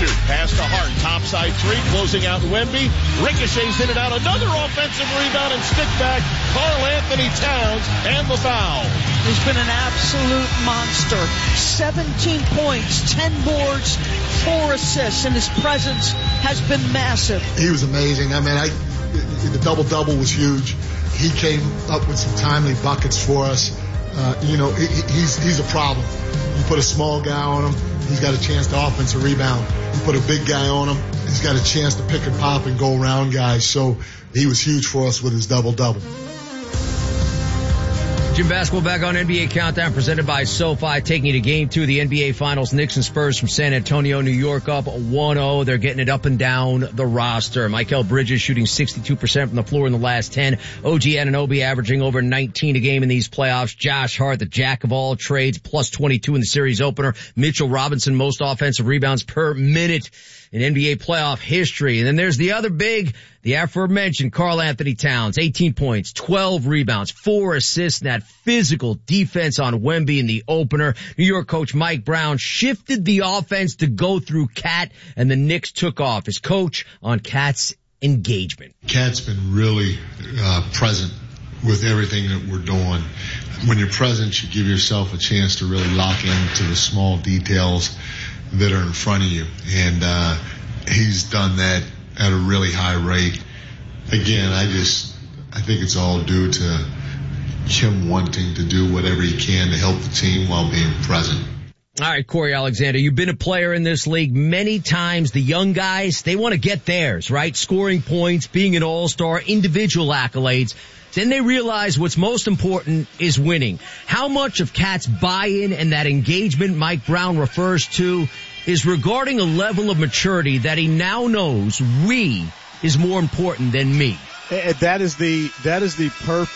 2. Pass to Hart. Topside 3. Closing out Wemby. Ricochets in and out. Another offensive rebound and stick back. Karl Anthony Towns and the foul. He's been an absolute monster. 17 points, 10 boards, 4 assists, and his presence has been massive. He was amazing. I mean, the double-double was huge. He came up with some timely buckets for us. He's a problem. You put a small guy on him, he's got a chance to offensive rebound. You put a big guy on him, he's got a chance to pick and pop and go around guys. So he was huge for us with his double-double. Jim Basketball back on NBA Countdown presented by SoFi, taking you to Game 2 of the NBA Finals. Knicks and Spurs from San Antonio, New York up 1-0. They're getting it up and down the roster. Mikal Bridges shooting 62% from the floor in the last 10. OG Anunoby averaging over 19 a game in these playoffs. Josh Hart, the jack of all trades, plus 22 in the series opener. Mitchell Robinson, most offensive rebounds per minute in NBA playoff history. And then there's the other big, the aforementioned Karl Anthony Towns, 18 points, 12 rebounds, 4 assists, and that physical defense on Wemby in the opener. New York coach Mike Brown shifted the offense to go through Cat, and the Knicks took off. His coach on Cat's engagement. Cat's been really present with everything that we're doing. When you're present, you give yourself a chance to really lock into the small details that are in front of you. And he's done that at a really high rate. Again, I think it's all due to him wanting to do whatever he can to help the team while being present. All right, Corey Alexander, you've been a player in this league many times. The young guys, they want to get theirs, right? Scoring points, being an all-star, individual accolades. Then they realize what's most important is winning. How much of Cat's buy-in and that engagement Mike Brown refers to is regarding a level of maturity that he now knows we is more important than me. That is the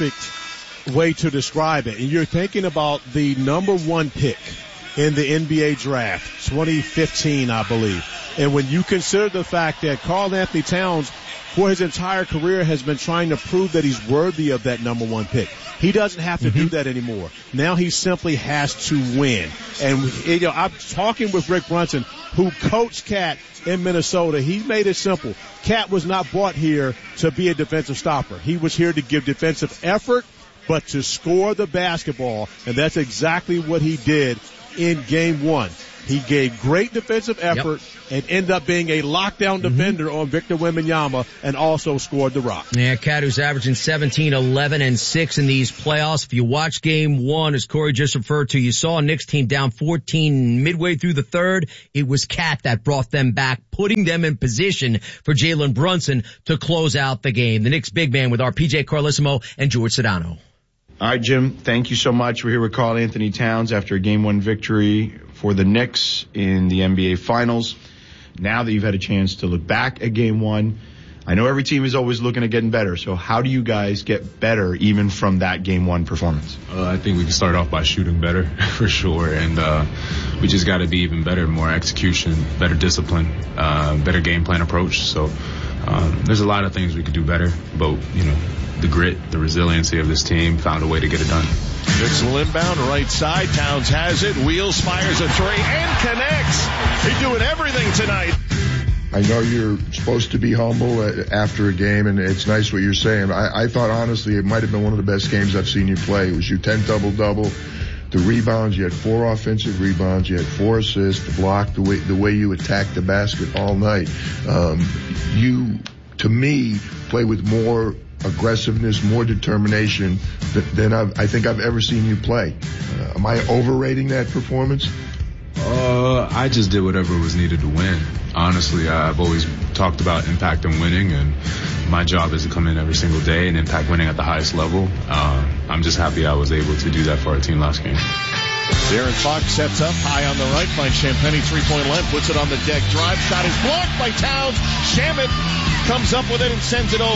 perfect way to describe it. And you're thinking about the number 1 pick in the NBA draft, 2015, I believe. And when you consider the fact that Karl Anthony Towns, for his entire career, has been trying to prove that he's worthy of that number 1 pick. He doesn't have to do that anymore. Now he simply has to win. And, I'm talking with Rick Brunson, who coached Cat in Minnesota. He made it simple. Cat was not brought here to be a defensive stopper. He was here to give defensive effort, but to score the basketball. And that's exactly what he did in Game 1. He gave great defensive effort and ended up being a lockdown defender on Victor Wembanyama and also scored the rock. Yeah, Cat, who's averaging 17, 11, and 6 in these playoffs. If you watch Game 1, as Corey just referred to, you saw a Knicks team down 14 midway through the third. It was Cat that brought them back, putting them in position for Jalen Brunson to close out the game. The Knicks big man with our PJ Carlesimo and George Sedano. All right, Jim, thank you so much. We're here with Karl Anthony Towns after a Game 1 victory for the Knicks in the NBA Finals. Now that you've had a chance to look back at Game 1, I know every team is always looking at getting better. So how do you guys get better even from that Game 1 performance? I think we can start off by shooting better for sure. And we just got to be even better, more execution, better discipline, better game plan approach. So there's a lot of things we could do better. But, the grit, the resiliency of this team found a way to get it done. Knicks will inbound, right side. Towns has it. Wheels, fires a 3, and connects. They're doing everything tonight. I know you're supposed to be humble after a game, and it's nice what you're saying. I thought, honestly, it might have been one of the best games I've seen you play. It was your 10 double-double. The rebounds, you had 4 offensive rebounds, you had 4 assists, the block, the way you attacked the basket all night. You, to me, play with more aggressiveness, more determination than I think I've ever seen you play. Am I overrating that performance? I just did whatever was needed to win. Honestly, I've always talked about impact and winning, and my job is to come in every single day and impact winning at the highest level. I'm just happy I was able to do that for our team last game. Darren Fox sets up high on the right, finds Champagnie 3-point line, puts it on the deck, drive shot is blocked by Towns. Shamet comes up with it and sends it over.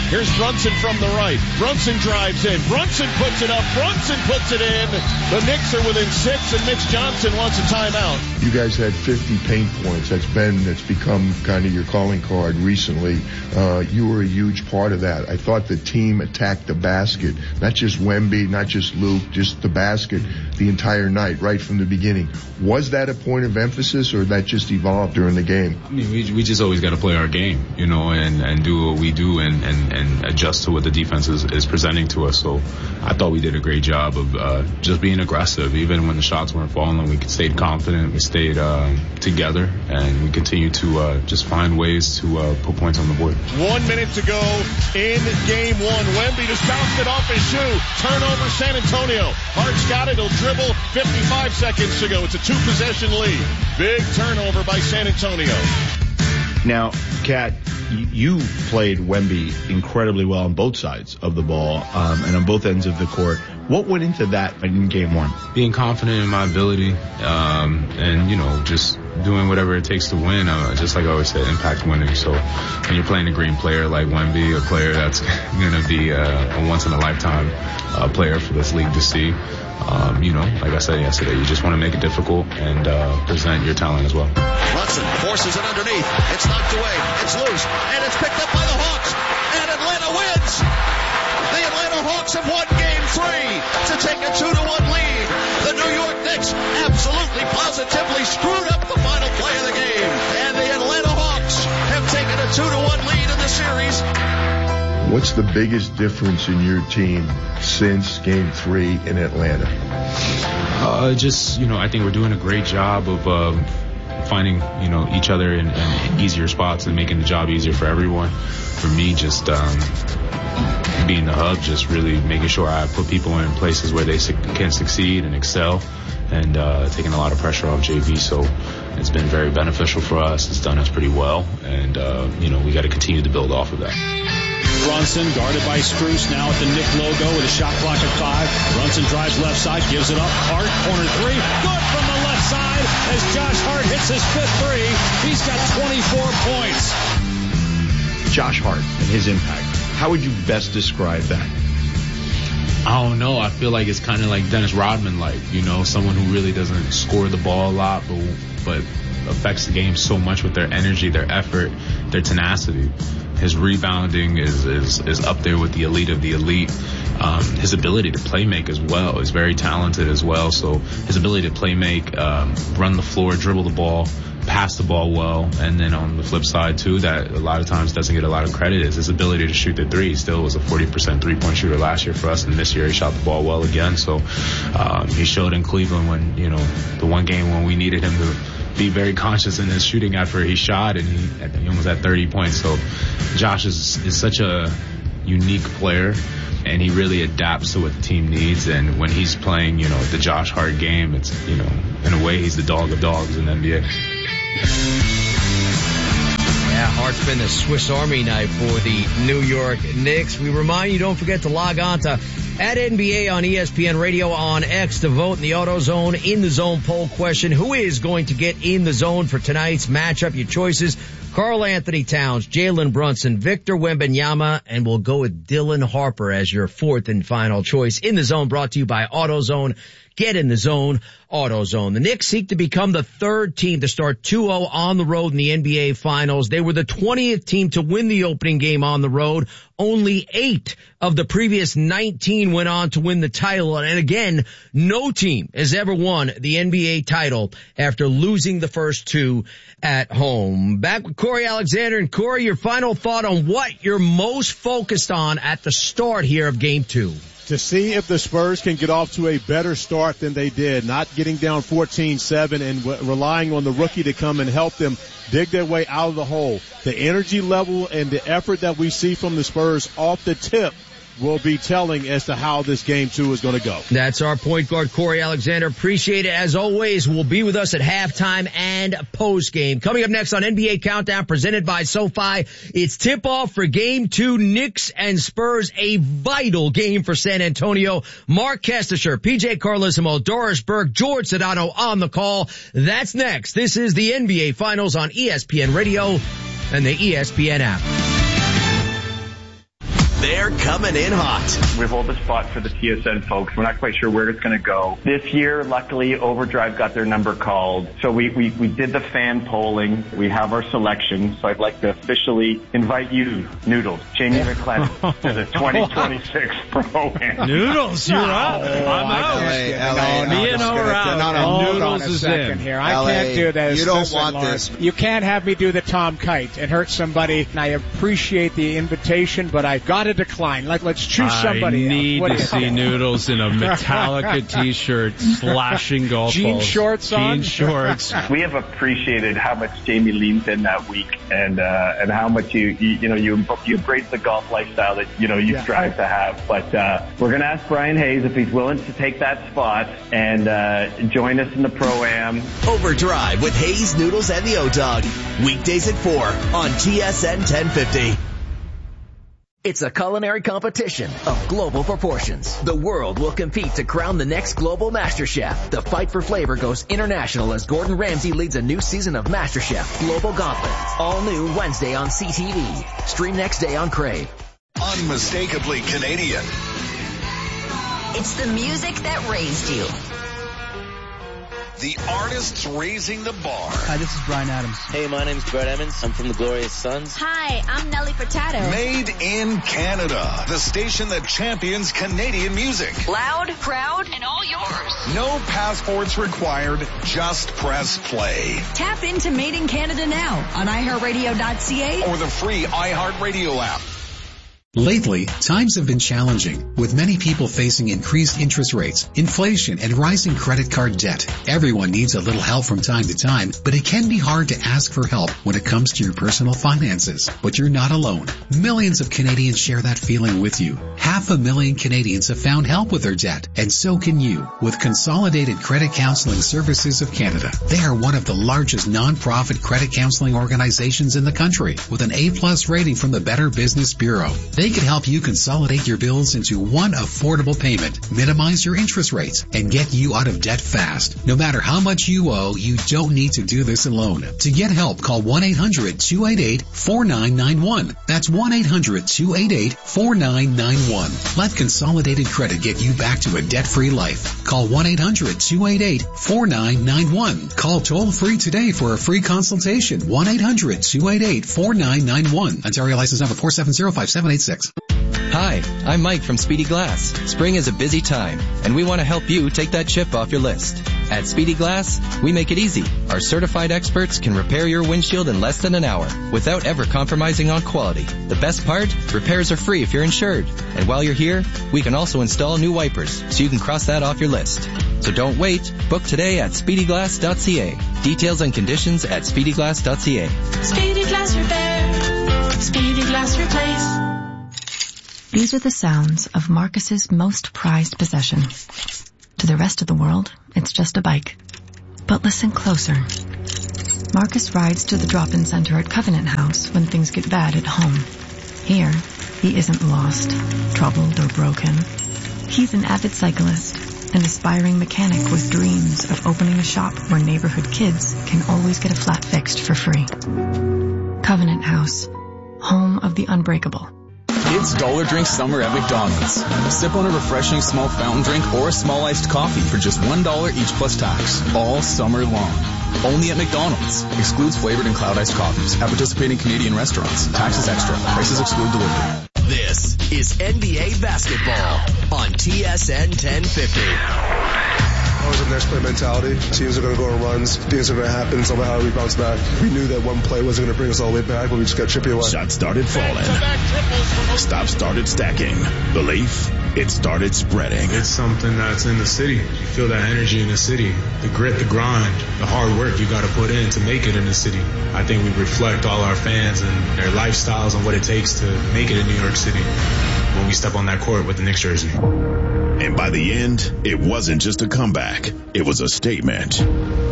Here's Brunson from the right. Brunson drives in. Brunson puts it up. Brunson puts it in. The Knicks are within 6, and Mitch Johnson wants a timeout. You guys had 50 paint points. That's become kind of your calling card recently. You were a huge part of that. I thought the team attacked the basket, not just Wemby, not just Luke, just the basket the entire night, right from the beginning. Was that a point of emphasis, or that just evolved during the game? I mean, we just always got to play our game, and do what we do and adjust to what the defense is presenting to us. So I thought we did a great job of just being aggressive. Even when the shots weren't falling, we stayed confident, we stayed together, and we continued to just find ways to put points on the board. 1 minute to go in game one. Wemby just bounced it off his shoe. Turnover, San Antonio. Hart's got it. He'll dribble. 55 seconds to go. It's a 2-possession lead. Big turnover by San Antonio. Now, Kat, you played Wemby incredibly well on both sides of the ball and on both ends of the court. What went into that in game one? Being confident in my ability and, just doing whatever it takes to win. Just like I always say, impact winning. So when you're playing a green player like Wemby, a player that's going to be a once-in-a-lifetime player for this league to see, like I said yesterday, you just want to make it difficult and present your talent as well. Brunson forces it underneath. It's knocked away. It's loose. And it's picked up by the Hawks. And Atlanta wins. The Atlanta Hawks have won Game 3 to take a 2-1 lead. The New York Knicks absolutely positively screwed up the final play of the game. And the Atlanta Hawks have taken a 2-1 lead in the series. What's the biggest difference in your team since Game 3 in Atlanta? I think we're doing a great job of finding, each other in easier spots and making the job easier for everyone. For me, just being the hub, just really making sure I put people in places where they can succeed and excel, and taking a lot of pressure off JV. So it's been very beneficial for us. It's done us pretty well, and we got to continue to build off of that. Brunson guarded by Strus now at the Knick logo with a shot clock at 5. Brunson drives left side, gives it up. Hart, corner 3. Good from the left side as Josh Hart hits his 5th 3. He's got 24 points. Josh Hart and his impact. How would you best describe that? I don't know. I feel like it's kind of like Dennis Rodman-like, someone who really doesn't score the ball a lot, but affects the game so much with their energy, their effort, their tenacity. His rebounding is up there with the elite of the elite. His ability to play make as well is very talented as well. So his ability to play make, run the floor, dribble the ball, pass the ball well, and then on the flip side too, that a lot of times doesn't get a lot of credit, is his ability to shoot the three. He still was a 40% three-point shooter last year for us, and this year he shot the ball well again. So he showed in Cleveland when, the one game when we needed him to be very conscious in his shooting after he shot, and he almost had 30 points. So Josh is such a unique player, and he really adapts to what the team needs. And when he's playing, the Josh Hart game, it's, in a way, he's the dog of dogs in the NBA. Yeah, Hart's been the Swiss Army knife for the New York Knicks. We remind you, don't forget to log on to @NBA on ESPN Radio on X to vote in the AutoZone In the Zone poll question. Who is going to get in the zone for tonight's matchup? Your choices: Karl Anthony Towns, Jalen Brunson, Victor Wembanyama, and we'll go with Dylan Harper as your 4th and final choice. In the Zone brought to you by AutoZone. Get in the zone, AutoZone. The Knicks seek to become the 3rd team to start 2-0 on the road in the NBA Finals. They were the 20th team to win the opening game on the road. Only 8 of the previous 19 went on to win the title. And again, no team has ever won the NBA title after losing the first 2 at home. Back with Corey Alexander. And Corey, your final thought on what you're most focused on at the start here of Game 2. To see if the Spurs can get off to a better start than they did, not getting down 14-7 and relying on the rookie to come and help them dig their way out of the hole. The energy level and the effort that we see from the Spurs off the tip will be telling as to how this Game 2 is going to go. That's our point guard, Corey Alexander. Appreciate it. As always, will be with us at halftime and postgame. Coming up next on NBA Countdown, presented by SoFi, it's tip-off for Game 2, Knicks and Spurs, a vital game for San Antonio. Mark Kestisher, PJ Carlesimo, Doris Burke, George Sedano on the call. That's next. This is the NBA Finals on ESPN Radio and the ESPN app. They're coming in hot. We hold the spot for the TSN folks. We're not quite sure where it's going to go. This year, luckily, Overdrive got their number called. So we did the fan polling. We have our selection. So I'd like to officially invite you, Noodles, Jamie McClennan, to the 2026 Pro-Am. Noodles, you're up. I'm out. Hold on a second here. I can't do this. You don't Listen, want Lawrence, this. You can't have me do the Tom Kite and hurt somebody. And I appreciate the invitation, but I've got to decline. Let's choose somebody I need else. to see Noodles in a Metallica t-shirt slashing golf Jean balls. shorts on? Jean shorts. We have appreciated how much Jamie leans in that week and how much you embrace the golf lifestyle that, you strive to have. But, we're going to ask Brian Hayes if he's willing to take that spot and, join us in the Pro-Am. Overdrive with Hayes, Noodles, and the O-Dog. Weekdays at 4 on TSN 1050. It's a culinary competition of global proportions. The world will compete to crown the next global MasterChef. The fight for flavor goes international as Gordon Ramsay leads a new season of MasterChef Global Gauntlet. All new Wednesday on CTV. Stream next day on Crave. Unmistakably Canadian. It's the music that raised you. The artists raising the bar. Hi, this is Bryan Adams. Hey, my name's Brett Emmons. I'm from the Glorious Sons. Hi, I'm Nelly Furtado. Made in Canada. The station that champions Canadian music. Loud, proud, and all yours. No passports required. Just press play. Tap into Made in Canada now on iHeartRadio.ca or the free iHeartRadio app. Lately, times have been challenging, with many people facing increased interest rates, inflation, and rising credit card debt. Everyone needs a little help from time to time, but it can be hard to ask for help when it comes to your personal finances. But you're not alone. Millions of Canadians share that feeling with you. 500,000 Canadians have found help with their debt, and so can you, with Consolidated Credit Counseling Services of Canada. They are one of the largest non-profit credit counseling organizations in the country, with an A+ rating from the Better Business Bureau. They can help you consolidate your bills into one affordable payment, minimize your interest rates, and get you out of debt fast. No matter how much you owe, you don't need to do this alone. To get help, call 1-800-288-4991. That's 1-800-288-4991. Let Consolidated Credit get you back to a debt-free life. Call 1-800-288-4991. Call toll-free today for a free consultation. 1-800-288-4991. Ontario license number 4705786. Hi, I'm Mike from Speedy Glass. Spring is a busy time, and we want to help you take that chip off your list. At Speedy Glass, we make it easy. Our certified experts can repair your windshield in less than an hour without ever compromising on quality. The best part? Repairs are free if you're insured. And while you're here, we can also install new wipers so you can cross that off your list. So don't wait. Book today at speedyglass.ca. Details and conditions at speedyglass.ca. Speedy Glass Repair. Speedy Glass Replace. These are the sounds of Marcus's most prized possession. To the rest of the world, it's just a bike. But listen closer. Marcus rides to the drop-in center at Covenant House when things get bad at home. Here, he isn't lost, troubled, or broken. He's an avid cyclist, an aspiring mechanic with dreams of opening a shop where neighborhood kids can always get a flat fixed for free. Covenant House, home of the unbreakable. It's Dollar Drink Summer at McDonald's. Sip on a refreshing small fountain drink or a small iced coffee for just $1 each plus tax, all summer long. Only at McDonald's. Excludes flavored and cloud iced coffees at participating Canadian restaurants. Taxes extra. Prices exclude delivery. This is NBA basketball on TSN 1050. Always a next play mentality. Teams are going to go on runs. Things are going to happen. It's all about how we bounce back. We knew that one play wasn't going to bring us all the way back, but we just got chippy away. Shot started falling. Stop started stacking. Belief, it started spreading. It's something that's in the city. You feel that energy in the city. The grit, the grind, the hard work you got to put in to make it in the city. I think we reflect all our fans and their lifestyles and what it takes to make it in New York City when we step on that court with the Knicks jersey. And by the end, it wasn't just a comeback. It was a statement.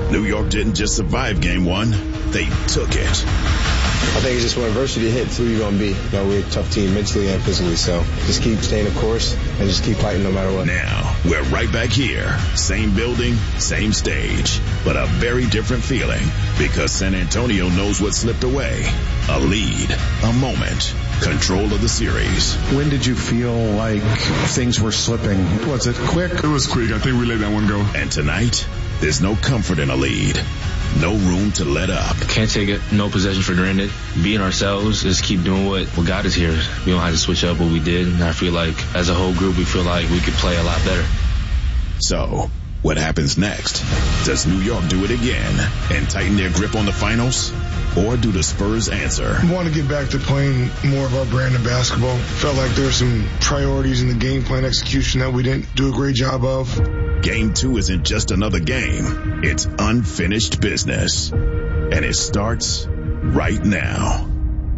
New York didn't just survive Game 1, they took it. I think it's just when adversity hits, who you're going to be. You know, we're a tough team mentally and physically, so just keep staying the course and just keep fighting no matter what. Now, we're right back here. Same building, same stage, but a very different feeling because San Antonio knows what slipped away. A lead, a moment, control of the series. When did you feel like things were slipping? Was it quick? It was quick. I think we let that one go. And tonight, there's no comfort in a lead. No room to let up. Can't take it, no possession for granted. Being ourselves, just keep doing what got us here. We don't have to switch up what we did. And I feel like as a whole group, we feel like we could play a lot better. So, what happens next? Does New York do it again and tighten their grip on the finals? Or do the Spurs answer? I want to get back to playing more of our brand of basketball. Felt like there were some priorities in the game plan execution that we didn't do a great job of. Game 2 isn't just another game. It's unfinished business. And it starts right now.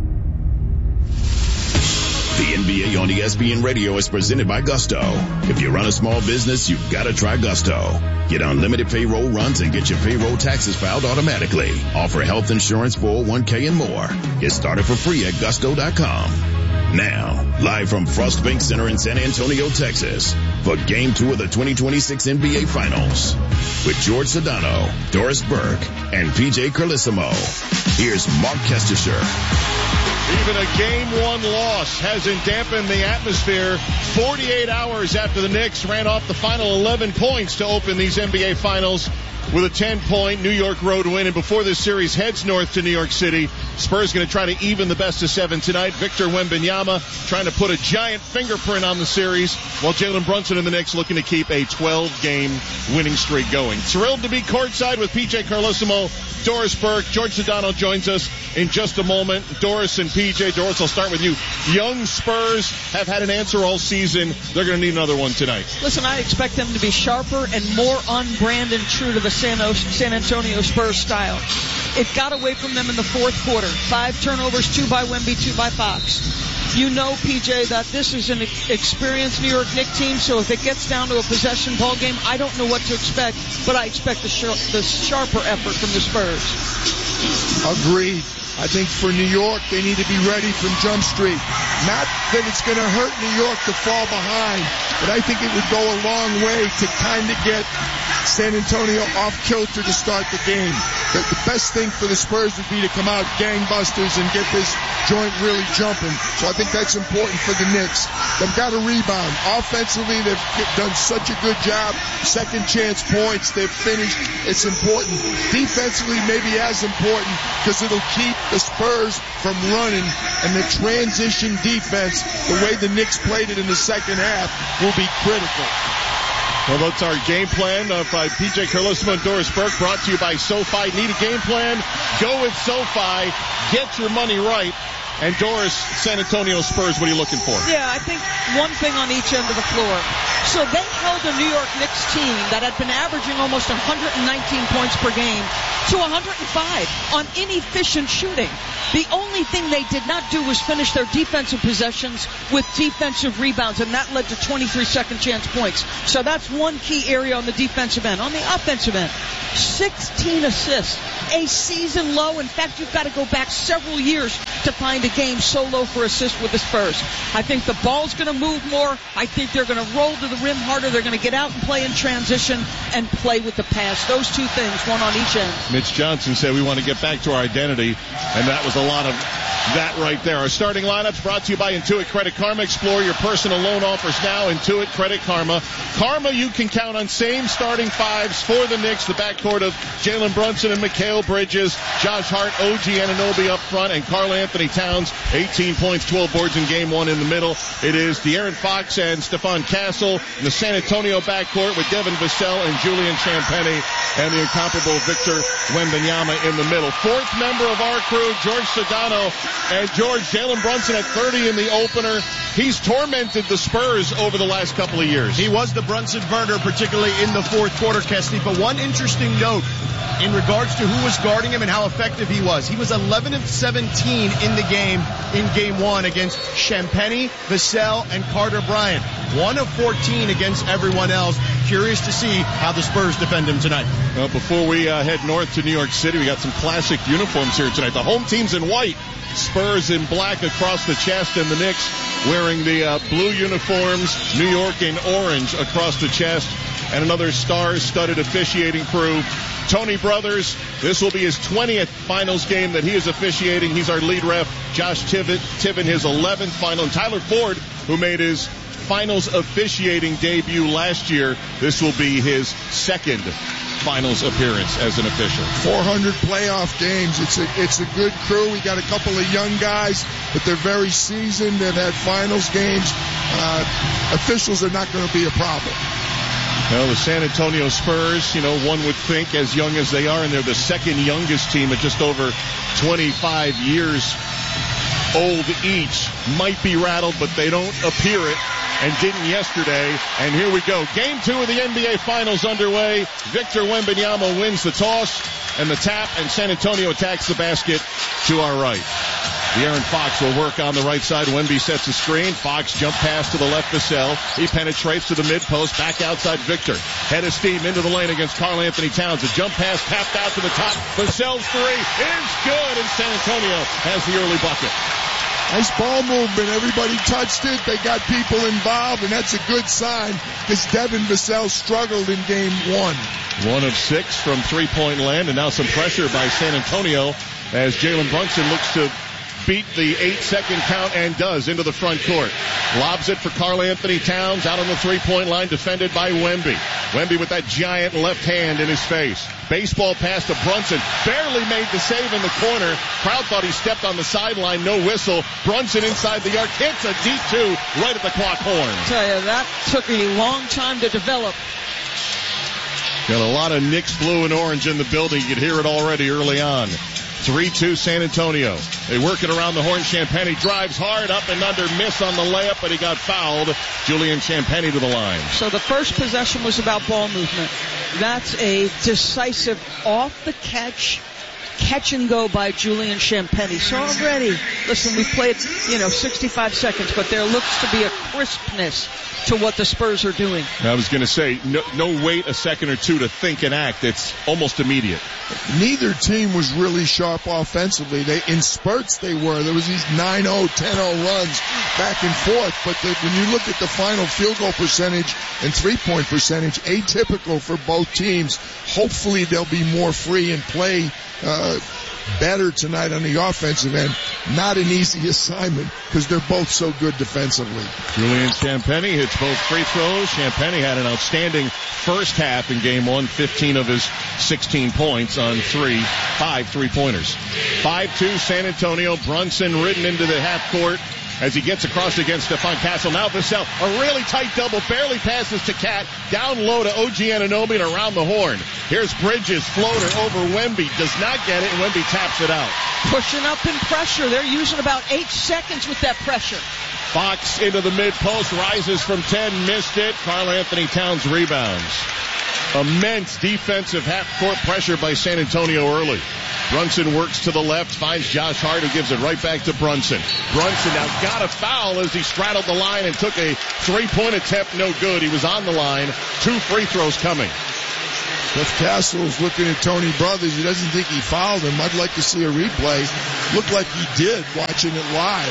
The NBA on ESPN Radio is presented by Gusto. If you run a small business, you've got to try Gusto. Get unlimited payroll runs and get your payroll taxes filed automatically. Offer health insurance, 401k, and more. Get started for free at gusto.com. Now, live from Frost Bank Center in San Antonio, Texas, for Game 2 of the 2026 NBA Finals. With George Sedano, Doris Burke, and PJ Carlesimo. Here's Mark Kestisher. Even a Game 1 loss hasn't dampened the atmosphere. 48 hours after the Knicks ran off the final 11 points to open these NBA Finals with a 10-point New York road win. And before this series heads north to New York City, Spurs going to try to even the best of 7 tonight. Victor Wembanyama trying to put a giant fingerprint on the series, while Jalen Brunson and the Knicks looking to keep a 12-game winning streak going. Thrilled to be courtside with PJ Carlesimo, Doris Burke. George Sedano joins us in just a moment. Doris and PJ. Doris, I'll start with you. Young Spurs have had an answer all season. They're going to need another one tonight. Listen, I expect them to be sharper and more on brand and true to the San Antonio Spurs style. It got away from them in the fourth quarter. 5 turnovers, 2 by Wemby, 2 by Fox. You know, PJ, that this is an experienced New York Knicks team, so if it gets down to a possession ball game, I don't know what to expect, but I expect the sharper effort from the Spurs. Agreed. I think for New York, they need to be ready from Jump Street. Not that it's going to hurt New York to fall behind, but I think it would go a long way to kind of get San Antonio off kilter to start the game. The best thing for the Spurs would be to come out gangbusters and get this joint really jumping. So I think that's important for the Knicks. They've got to rebound. Offensively, they've done such a good job. Second chance points, they've finished. It's important. Defensively, maybe as important, because it'll keep the Spurs from running, and the transition defense, the way the Knicks played it in the second half, will be critical. Well, that's our game plan by PJ Carlesimo and Doris Burke, brought to you by SoFi. Need a game plan? Go with SoFi. Get your money right. And Doris, San Antonio Spurs, what are you looking for? Yeah, I think one thing on each end of the floor. So they held a New York Knicks team that had been averaging almost 119 points per game to 105 on inefficient shooting. The only thing they did not do was finish their defensive possessions with defensive rebounds, and that led to 23 second chance points. So that's one key area on the defensive end. On the offensive end, 16 assists, a season low. In fact, you've got to go back several years to find a game so low for assists with the Spurs. I think the ball's going to move more. I think they're going to roll to the rim harder. They're going to get out and play in transition and play with the pass. Those two things, one on each end. Mitch Johnson said we want to get back to our identity, and that was a lot of that right there. Our starting lineups brought to you by Intuit Credit Karma. Explore your personal loan offers now. Intuit Credit Karma. Karma, you can count on same starting fives for the Knicks. The backcourt of Jalen Brunson and Mikal Bridges, Josh Hart, OG Anunoby up front, and Karl Anthony Towns. 18 points, 12 boards in game 1 in the middle. It is De'Aaron Fox and Stephon Castle in the San Antonio backcourt with Devin Vassell and Julian Champagnie, and the incomparable Victor Wembanyama in the middle. Fourth member of our crew, George Sedano. And George, Jalen Brunson at 30 in the opener. He's tormented the Spurs over the last couple of years. He was the Brunson burner, particularly in the fourth quarter, Kesty. But one interesting note in regards to who was guarding him and how effective he was. He was 11 of 17 in the game in game 1 against Champagnie, Vassell, and Carter Bryant. 1 of 14 against everyone else. Curious to see how the Spurs defend him tonight. Well, before we head north to New York City, we got some classic uniforms here tonight. The home team's in white, Spurs in black across the chest, and the Knicks wearing the blue uniforms, New York in orange across the chest, and another star-studded officiating crew. Tony Brothers, this will be his 20th finals game that he is officiating. He's our lead ref. Josh Tiven, his 11th final. And Tyler Ford, who made his finals officiating debut last year, this will be his second finals appearance as an official. 400 playoff games. It's a good crew. We got a couple of young guys, but they're very seasoned. They've had finals games. Officials are not going to be a problem. Well, the San Antonio Spurs, one would think, as young as they are, and they're the second youngest team at just over 25 years old each, might be rattled, but they don't appear it, and didn't yesterday. And here we go. Game 2 of the NBA Finals underway. Victor Wembanyama wins the toss and the tap, and San Antonio attacks the basket to our right. De'Aaron Fox will work on the right side. Wemby sets the screen. Fox jump pass to the left Vassell. He penetrates to the mid-post. Back outside Victor. Head of steam into the lane against Karl Anthony Towns. A jump pass tapped out to the top. Vassell's three is good, and San Antonio has the early bucket. Nice ball movement. Everybody touched it. They got people involved, and that's a good sign because Devin Vassell struggled in game 1. 1 of 6 from three-point land, and now some pressure by San Antonio as Jalen Brunson looks to beat the 8-second count and does into the front court. Lobs it for Karl Anthony Towns out on the three-point line, defended by Wemby. Wemby with that giant left hand in his face. Baseball pass to Brunson. Barely made the save in the corner. Crowd thought he stepped on the sideline. No whistle. Brunson inside the arc hits a deep 2 right at the clock horn. I tell you, that took a long time to develop. Got a lot of Knicks blue and orange in the building. You could hear it already early on. 3-2 San Antonio. They work it around the horn. Champagnie drives hard, up and under, miss on the layup, but he got fouled. Julian Champagnie to the line. So the first possession was about ball movement. That's a decisive off-the-catch, catch-and-go by Julian Champagnie. So already, listen, we played, 65 seconds, but there looks to be a crispness to what the Spurs are doing. I was going to say, no wait a second or two to think and act. It's almost immediate. Neither team was really sharp offensively. In spurts they were. There was these 9-0, 10-0 runs back and forth. But when you look at the final field goal percentage and three-point percentage, atypical for both teams. Hopefully they'll be more free and play better tonight on the offensive end. Not an easy assignment because they're both so good defensively. Julian Champagnie hits both free throws. Champagnie had an outstanding first half in game 1, 15 of his 16 points on 5 three-pointers. 5-2 San Antonio. Brunson ridden into the half court as he gets across against Stephon Castle. Now Vassell, a really tight double, barely passes to Cat, down low to OG Anunoby and around the horn. Here's Bridges, floater over Wemby, does not get it, and Wemby taps it out. Pushing up in pressure. They're using about 8 seconds with that pressure. Fox into the mid-post, rises from 10, missed it. Karl Anthony Towns rebounds. Immense defensive half-court pressure by San Antonio early. Brunson works to the left, finds Josh Hart, who gives it right back to Brunson. Brunson now got a foul as he straddled the line and took a three-point attempt, no good. He was on the line. 2 free throws coming. If Castle's looking at Tony Brothers, he doesn't think he fouled him. I'd like to see a replay. Looked like he did watching it live.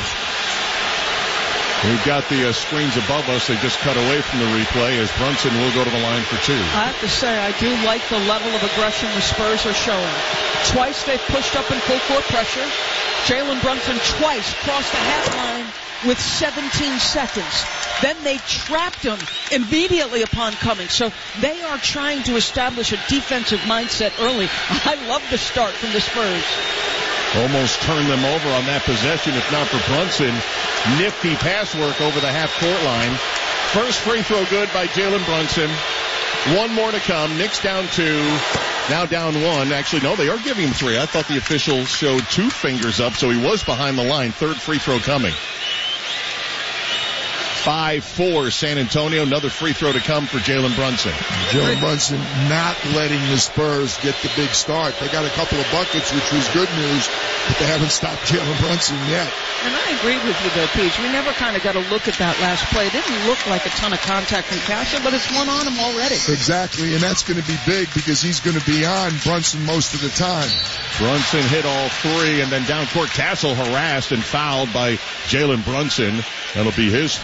We've got the screens above us. They just cut away from the replay as Brunson will go to the line for 2. I have to say, I do like the level of aggression the Spurs are showing. Twice they've pushed up in full court pressure. Jalen Brunson twice crossed the half line with 17 seconds. Then they trapped him immediately upon coming. So they are trying to establish a defensive mindset early. I love the start from the Spurs. Almost turned them over on that possession, if not for Brunson. Nifty pass work over the half-court line. First free throw good by Jalen Brunson. 1 more to come. Knicks down 2. Now down 1. Actually, no, they are giving him 3. I thought the official showed 2 fingers up, so he was behind the line. 3rd free throw coming. 5-4 San Antonio. Another free throw to come for Jalen Brunson. Jalen Brunson not letting the Spurs get the big start. They got a couple of buckets, which was good news, but they haven't stopped Jalen Brunson yet. And I agree with you there, Peach. We never kind of got a look at that last play. It didn't look like a ton of contact from Castle, but it's one on him already. Exactly, and that's going to be big because he's going to be on Brunson most of the time. Brunson hit all three, and then down court, Castle harassed and fouled by Jalen Brunson. That'll be his.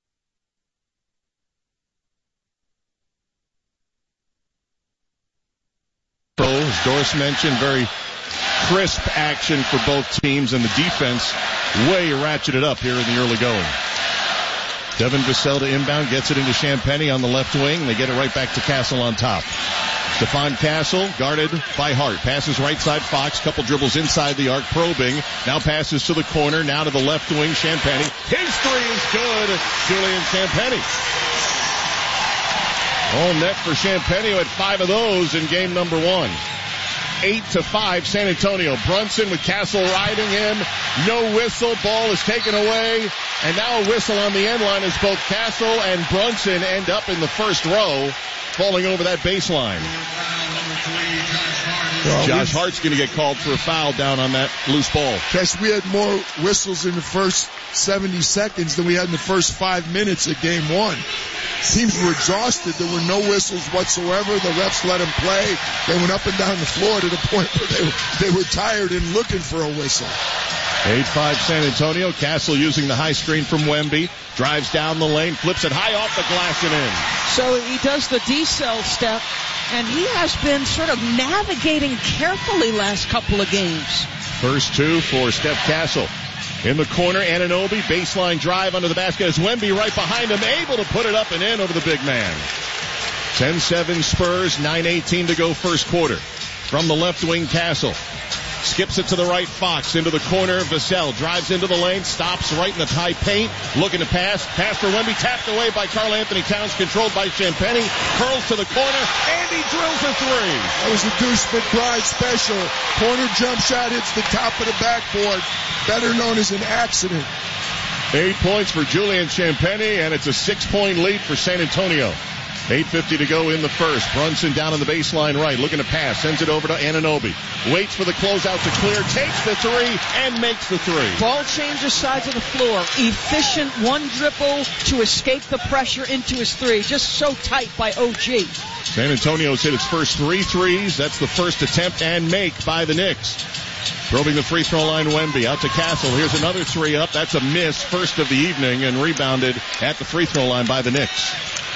As Doris mentioned, very crisp action for both teams, and the defense way ratcheted up here in the early going. Devin Vassell to inbound, gets it into Champagnie on the left wing. They get it right back to Castle on top. Stephon Castle guarded by Hart. Passes right side Fox. Couple dribbles inside the arc, probing. Now passes to the corner. Now to the left wing, Champagnie. His three is good. Julian Champagnie. All net for Champagnie, had 5 of those in game number 1. 8-5 San Antonio. Brunson with Castle riding him. No whistle. Ball is taken away. And now a whistle on the end line as both Castle and Brunson end up in the first row, falling over that baseline. Well, Josh Hart's going to get called for a foul down on that loose ball. Guess we had more whistles in the first 70 seconds than we had in the first 5 minutes of game 1. Teams were exhausted. There were no whistles whatsoever. The refs let them play. They went up and down the floor to the point where they were tired and looking for a whistle. 8-5 San Antonio. Castle using the high screen from Wemby. Drives down the lane, flips it high off the glass and in. So he does the D-cell step, and he has been sort of navigating carefully last couple of games. First 2 for Steph Castle. In the corner, Anunoby, baseline drive under the basket as Wemby right behind him, able to put it up and in over the big man. 10-7 Spurs, 9:18 to go first quarter. From the left wing, Castle. Skips it to the right, Fox. Into the corner, Vassell drives into the lane, stops right in the high paint, looking to pass. Pass for Wemby, tapped away by Karl Anthony Towns, controlled by Champagnie. Curls to the corner, and he drills a three. That was a Deuce McBride special. Corner jump shot hits the top of the backboard, better known as an accident. 8 points for Julian Champagnie, and it's a 6-point lead for San Antonio. 8:50 to go in the first. Brunson down on the baseline right, looking to pass, sends it over to Anunoby. Waits for the closeout to clear, takes the three, and makes the three. Ball changes sides of the floor. Efficient one dribble to escape the pressure into his three. Just so tight by OG. San Antonio's hit its first 3 threes. That's the first attempt and make by the Knicks. Probing the free throw line, Wemby out to Castle. Here's another 3 up. That's a miss, first of the evening, and rebounded at the free throw line by the Knicks.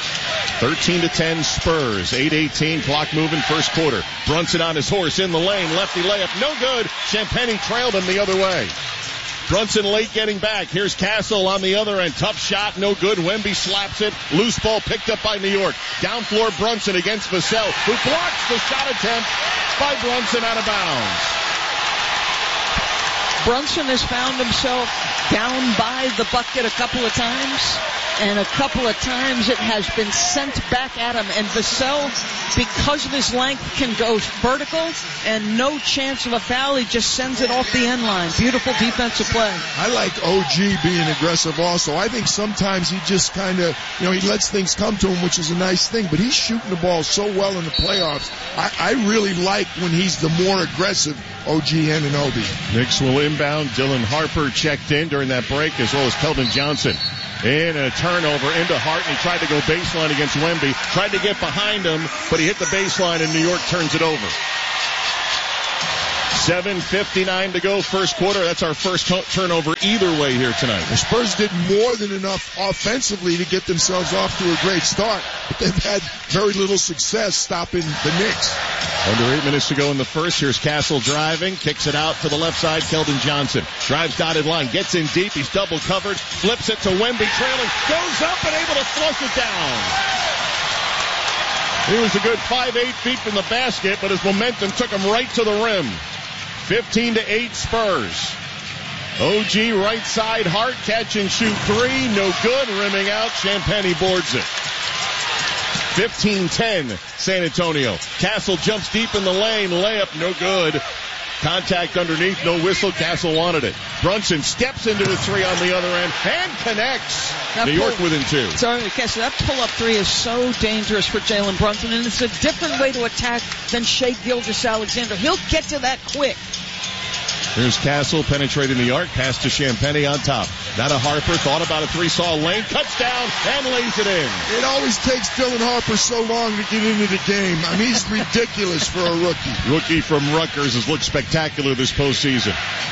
13-10 Spurs. 8:18 clock moving first quarter. Brunson on his horse in the lane. Lefty layup. No good. Champagnie trailed him the other way. Brunson late getting back. Here's Castle on the other end. Tough shot. No good. Wemby slaps it. Loose ball picked up by New York. Down floor Brunson against Vassell, who blocks the shot attempt by Brunson out of bounds. Brunson has found himself down by the bucket a couple of times, and a couple of times it has been sent back at him. And Vassell, because of his length, can go vertical, and no chance of a foul. He just sends it off the end line. Beautiful defensive play. I like OG being aggressive also. I think sometimes he just kind of, he lets things come to him, which is a nice thing, but he's shooting the ball so well in the playoffs. I really like when he's the more aggressive OG Anunoby. Knicks will inbound. Dylan Harper checked in during that break, as well as Kelvin Johnson. In a turnover into Hart, and he tried to go baseline against Wemby. Tried to get behind him, but he hit the baseline, and New York turns it over. 7:59 to go first quarter. That's our first turnover either way here tonight. The Spurs did more than enough offensively to get themselves off to a great start, but they've had very little success stopping the Knicks. Under 8 minutes to go in the first. Here's Castle driving, kicks it out to the left side. Keldon Johnson drives dotted line, gets in deep. He's double covered, flips it to Wemby, trailing, goes up and able to flush it down. He was a good 5-8 feet from the basket, but his momentum took him right to the rim. 15-8 Spurs. OG right side, Hart catch and shoot 3, no good, rimming out. Champagnie boards it. 15-10 San Antonio. Castle jumps deep in the lane, layup no good. Contact underneath, no whistle. Castle wanted it. Brunson steps into a three on the other end and connects. New York within 2. Sorry, Castle, that pull-up three is so dangerous for Jalen Brunson, and it's a different way to attack than Shai Gilgeous-Alexander. He'll get to that quick. Here's Castle penetrating the arc. Pass to Champagny on top. Now to Harper. Thought about a three. Saw a lane. Cuts down and lays it in. It always takes Dylan Harper so long to get into the game. I mean, he's ridiculous for a rookie. Rookie from Rutgers has looked spectacular this postseason.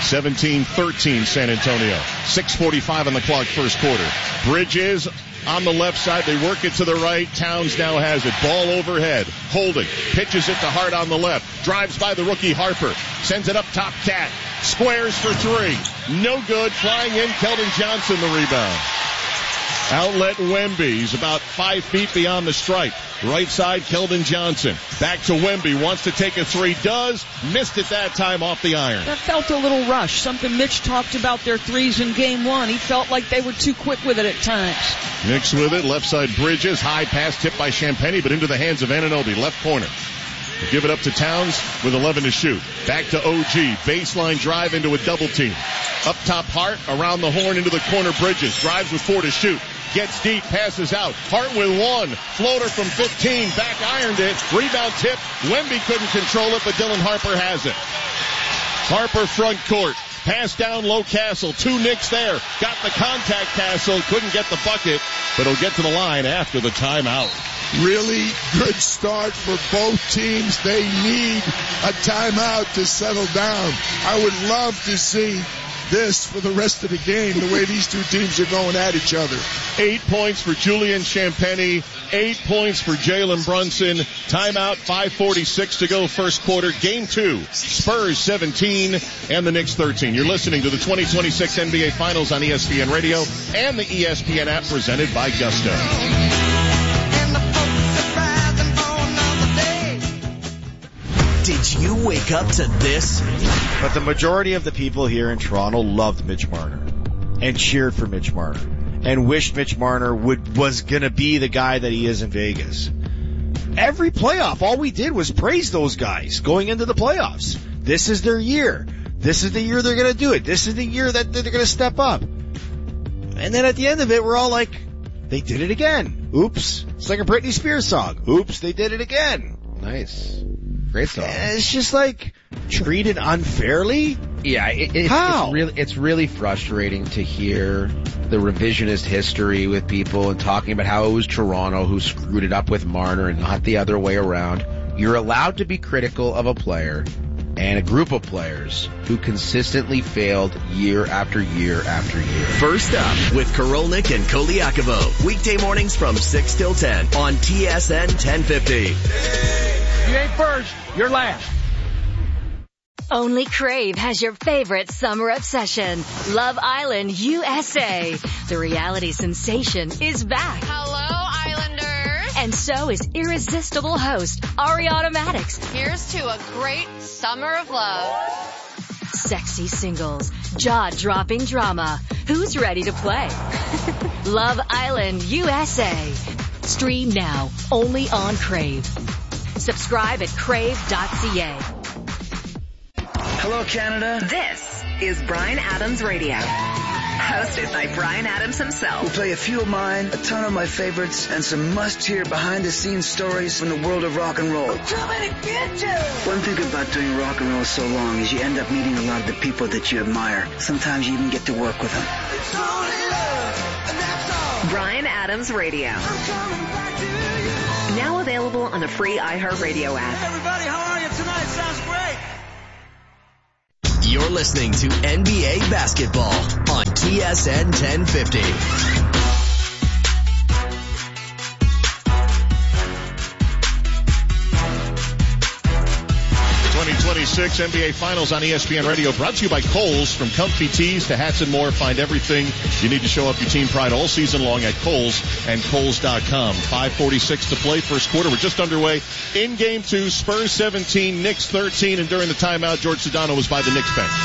17-13 San Antonio. 6:45 on the clock first quarter. Bridges on the left side. They work it to the right. Towns now has it. Ball overhead. Holding. Pitches it to Hart on the left. Drives by the rookie Harper. Sends it up top. Cat. Squares for three. No good. Flying in. Keldon Johnson the rebound. Outlet Wemby. He's about 5 feet beyond the stripe. Right side, Keldon Johnson. Back to Wemby. Wants to take a three. Does. Missed it that time off the iron. That felt a little rush. Something Mitch talked about their threes in game 1. He felt like they were too quick with it at times. Knicks with it. Left side Bridges. High pass tipped by Champagny, but into the hands of Anunoby. Left corner. Give it up to Towns with 11 to shoot. Back to OG. Baseline drive into a double team. Up top Hart. Around the horn into the corner Bridges. Drives with 4 to shoot. Gets deep. Passes out. Hart with 1. Floater from 15. Back ironed it. Rebound tip. Wemby couldn't control it, but Dylan Harper has it. Harper front court. Pass down low Castle. 2 Knicks there. Got the contact Castle. Couldn't get the bucket, but he'll get to the line after the timeout. Really good start for both teams. They need a timeout to settle down. I would love to see this for the rest of the game, the way these two teams are going at each other. 8 points for Julian Champagny, 8 points for Jalen Brunson. Timeout, 5:46 to go first quarter. Game 2, Spurs 17 and the Knicks 13. You're listening to the 2026 NBA Finals on ESPN Radio and the ESPN app presented by Gusto. Did you wake up to this? But the majority of the people here in Toronto loved Mitch Marner and cheered for Mitch Marner and wished Mitch Marner was gonna be the guy that he is in Vegas. Every playoff, all we did was praise those guys going into the playoffs. This is their year. This is the year they're gonna do it. This is the year that they're gonna step up. And then at the end of it, we're all like, they did it again. Oops. It's like a Britney Spears song. Oops, they did it again. Nice. Great song. It's just like treated unfairly. Yeah, it's really frustrating to hear the revisionist history with people and talking about how it was Toronto who screwed it up with Marner and not the other way around. You're allowed to be critical of a player and a group of players who consistently failed year after year after year. First up with Korolnik and Koliakovo. Weekday mornings from 6 till 10 on TSN 1050. You ain't first, you're last. Only Crave has your favorite summer obsession, Love Island USA. The reality sensation is back. Hello, Islanders. And so is irresistible host Ari Automatics. Here's to a great summer of love. Sexy singles, jaw-dropping drama. Who's ready to play? Love Island USA. Stream now, only on Crave. Subscribe at crave.ca. Hello, Canada. This is Bryan Adams Radio. Hosted by Bryan Adams himself. We'll play a few of mine, a ton of my favorites, and some must-hear behind-the-scenes stories from the world of rock and roll. One thing about doing rock and roll so long is you end up meeting a lot of the people that you admire. Sometimes you even get to work with them. Bryan Adams Radio. Now available on the free iHeartRadio app. Hey everybody, how are you tonight? Sounds great. You're listening to NBA Basketball on TSN 1050. 2026 NBA Finals on ESPN Radio, brought to you by Kohl's. From comfy tees to hats and more, find everything you need to show up your team pride all season long at Kohl's and Kohl's.com. 5:46 to play, first quarter. We're just underway in Game 2. Spurs 17, Knicks 13, and during the timeout, George Sedano was by the Knicks bench.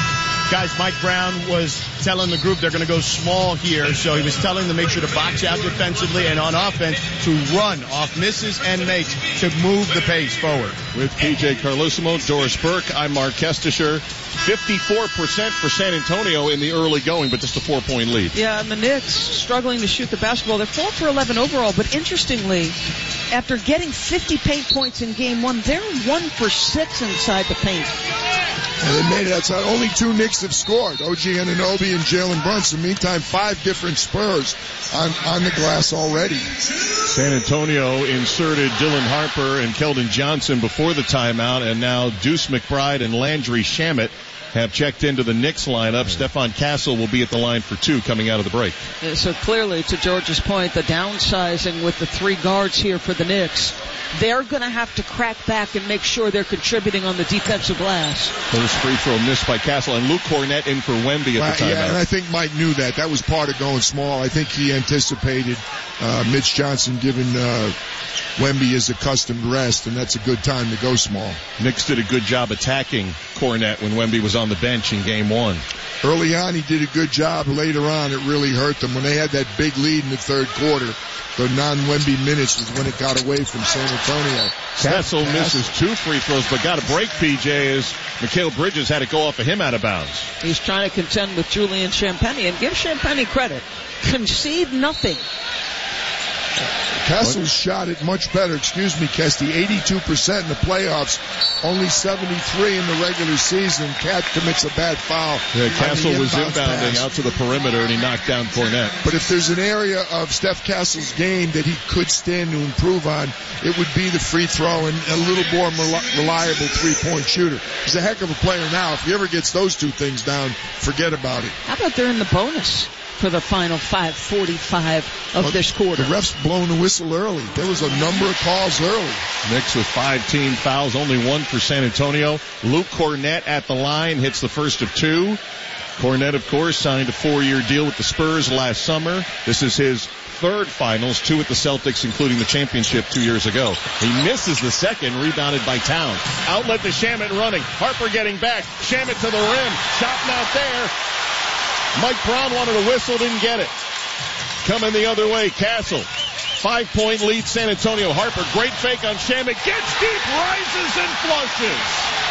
Guys, Mike Brown was telling the group they're going to go small here, so he was telling them to make sure to box out defensively and on offense to run off misses and makes to move the pace forward. With PJ Carlesimo, Doris Burke, I'm Mark Kestisher. 54% for San Antonio in the early going, but just a 4-point lead. Yeah, and the Knicks struggling to shoot the basketball. They're 4 for 11 overall, but interestingly, after getting 50 paint points in game 1, they're 1 for 6 inside the paint. And they made it outside. Only 2 Knicks have scored. OG Anunoby and Jalen Brunson. Meantime, 5 different Spurs on the glass already. San Antonio inserted Dylan Harper and Keldon Johnson before the timeout, and now Deuce McBride and Landry Shamet have checked into the Knicks lineup. Stephon Castle will be at the line for 2 coming out of the break. So clearly, to George's point, the downsizing with the 3 guards here for the Knicks, they're going to have to crack back and make sure they're contributing on the defensive glass. First free throw missed by Castle, and Luke Cornett in for Wemby at the timeout. Yeah, and I think Mike knew that. That was part of going small. I think he anticipated Mitch Johnson giving Wemby his accustomed rest, and that's a good time to go small. Knicks did a good job attacking Cornett when Wemby was on the bench in game 1. Early on, he did a good job. Later on, it really hurt them. When they had that big lead in the third quarter, the non-Wemby minutes was when it got away from San Antonio. Castle misses 2 free throws, but got a break, PJ, as Mikal Bridges had it go off of him out of bounds. He's trying to contend with Julian Champagnie, and give Champagnie credit. Concede nothing. Castle shot it much better. Excuse me, Kesty. 82% in the playoffs. Only 73 in the regular season. Cat commits a bad foul. Yeah, Castle was inbounding out to the perimeter, and he knocked down Cornett. But if there's an area of Steph Castle's game that he could stand to improve on, it would be the free throw and a little more reliable three-point shooter. He's a heck of a player now. If he ever gets those 2 things down, forget about it. How about they're in the bonus for the final 5:45 of this quarter? The refs blown the whistle early. There was a number of calls early. Knicks with 5 team fouls, only 1 for San Antonio. Luke Cornett at the line, hits the first of 2. Cornett, of course, signed a 4-year deal with the Spurs last summer. This is his 3rd finals, 2 at the Celtics, including the championship 2 years ago. He misses the second, rebounded by Towns. Outlet to Shamet running. Harper getting back. Shamet to the rim. Shot not there. Mike Brown wanted a whistle, didn't get it. Coming the other way, Castle. 5-point lead, San Antonio. Harper, great fake on Shamet. Gets deep, rises and flushes.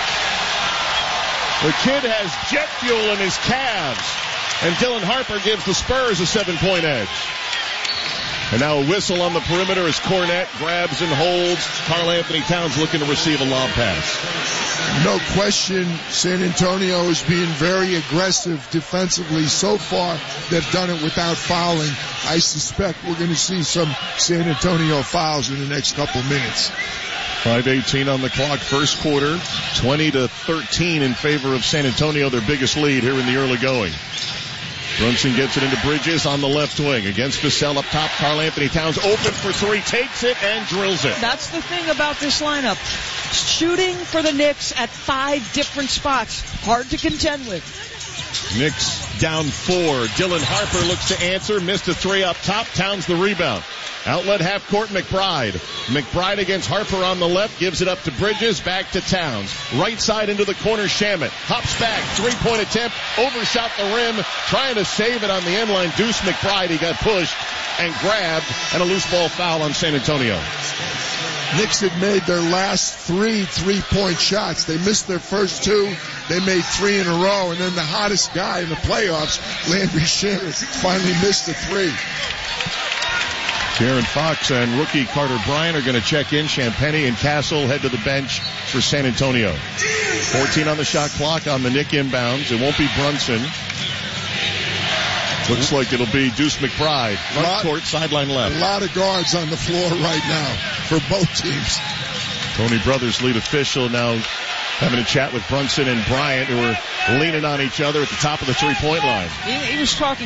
The kid has jet fuel in his calves. And Dylan Harper gives the Spurs a 7-point edge. And now a whistle on the perimeter as Cornett grabs and holds. Karl Anthony Towns looking to receive a lob pass. No question, San Antonio is being very aggressive defensively. So far, they've done it without fouling. I suspect we're going to see some San Antonio fouls in the next couple minutes. 5:18 on the clock, first quarter. 20-13 in favor of San Antonio, their biggest lead here in the early going. Brunson gets it into Bridges on the left wing. Against Vassell up top. Karl Anthony Towns open for 3. Takes it and drills it. That's the thing about this lineup. Shooting for the Knicks at 5 different spots. Hard to contend with. Knicks down 4. Dylan Harper looks to answer. Missed a 3 up top. Towns the rebound. Outlet half court, McBride. McBride against Harper on the left. Gives it up to Bridges. Back to Towns. Right side into the corner, Shamet. Hops back. 3-point attempt. Overshot the rim. Trying to save it on the end line. Deuce McBride. He got pushed and grabbed. And a loose ball foul on San Antonio. Knicks had made their last 3 3-point shots. They missed their first 2. They made 3 in a row. And then the hottest guy in the playoffs, Landry Shamet, finally missed a 3. De'Aaron Fox and rookie Carter Bryant are going to check in. Champagnie and Castle head to the bench for San Antonio. 14 on the shot clock on the Knick inbounds. It won't be Brunson. Looks like it'll be Deuce McBride. Front court, sideline left. A lot of guards on the floor right now for both teams. Tony Brothers, lead official, now having a chat with Brunson and Bryant, who are leaning on each other at the top of the 3-point line. He was talking